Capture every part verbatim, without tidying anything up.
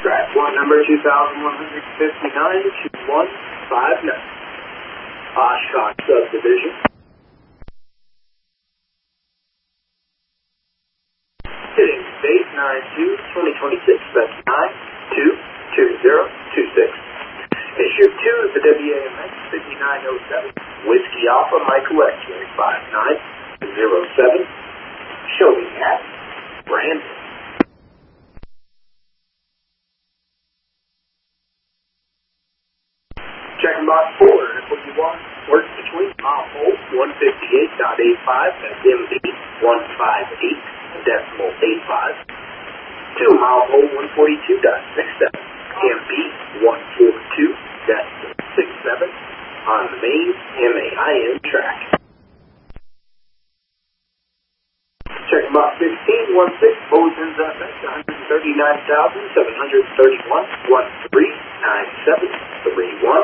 Track one number two thousand one hundred fifty-nine, two one five nine. Oshkosh Subdivision. Hitting date nine two twenty twenty-six, that's nine two two zero two six. Issue two of the W A M X fifty-nine oh seven, Whiskey Alpha Michael X-ray five nine zero seven, showing at Brandon. Checking box four, and what you want, work between mile hole one fifty-eight point eight five, that's M B one fifty-eight decimal eight five, to mile hole one forty-two point six seven, M B one forty-two decimal six seven, on the main M A I N track. Checking box sixteen, one six, Bulletins F X, one thirty-nine thousand seven hundred thirty-one, one three nine seven three one.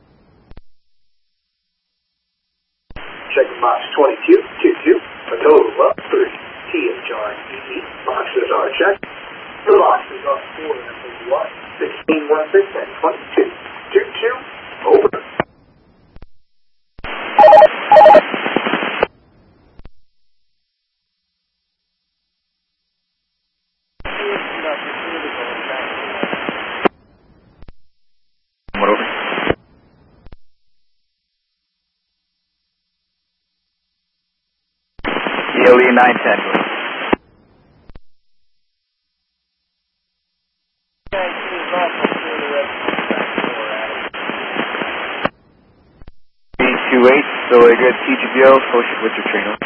Checking box twenty-two, two two, a total of three. T H R E E, boxes are checked. The boxes are four and one, sixteen, one six, and twenty-two. two two, over. E O E nine ten. B two eight, so a good T G B O, Ocean with your trainer.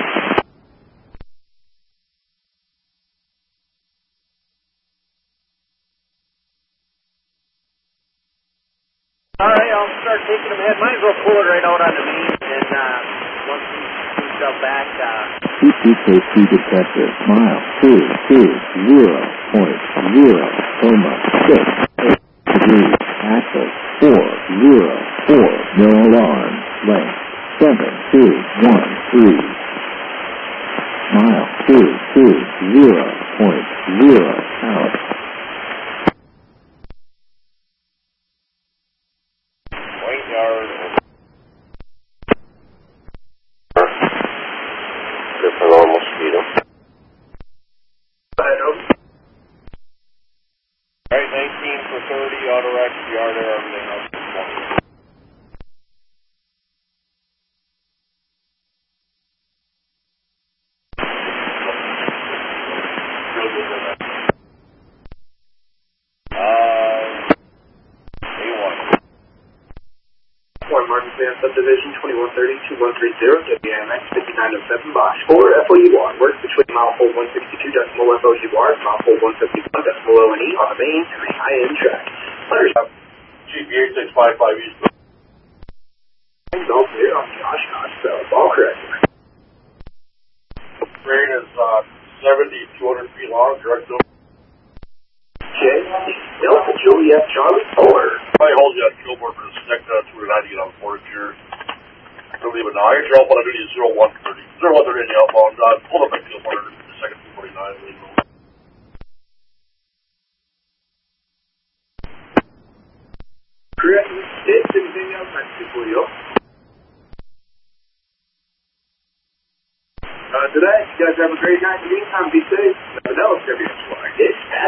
Alright, I'll start taking them ahead. Might as well pull it right out on the main, and uh, once we move up back, uh... T P K T detector, mile two two zero point zero, coma six eight degrees, axis four zero four, no alarm, length seven two one three, mile two two zero point zero out. White yard. Good for normal speed. Alright, nineteen for thirty, auto rack, yard air, everything else is twenty. Martin Van Subdivision twenty-one thirty, two one three zero, W A M X fifty-nine oh seven, box four, F O U R, work between mile hole one sixty-two decimal F O U R and mile hole one fifty-one decimal O N E on the main M A I N track. Letters up. G P eight six five five East. All clear on the Oshkosh, so all correct. Train is uh, seventy, two hundred feet long, direct over. J Delta Juliet Charlie four. I hold you on Kilboard for the stick, uh, two ninety on forward here. Don't leave it now. Here's your outbound, I do need zero one thirty. zero one thirty in the outbound. Uh, pull up my Kilboard, the second two forty-nine. Correct. It's anything else I can for you. Uh, today, you guys have a great night. In the meantime, be safe. Never know if you're going to be a